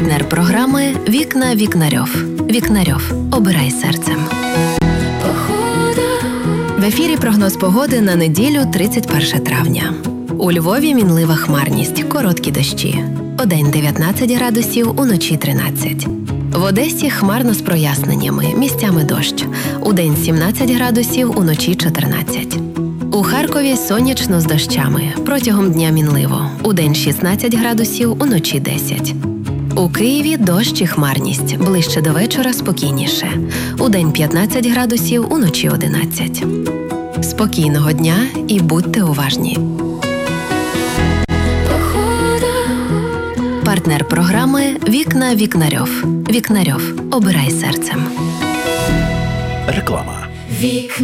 Партнер програми «Вікна Вікнарьов». Вікнарьов. Обирай серцем. В ефірі прогноз погоди на неділю 31 травня. У Львові мінлива хмарність, короткі дощі. Удень 19 градусів, уночі 13. В Одесі хмарно з проясненнями, місцями дощ. Удень 17 градусів, уночі 14. У Харкові сонячно з дощами, протягом дня мінливо. Удень 16 градусів, уночі 10. У Києві дощ і хмарність, ближче до вечора спокійніше. Удень 15 градусів, уночі 11. Спокійного дня і будьте уважні. Партнер програми «Вікна Вікнарьов». Вікнарьов. Обирай серцем. Реклама.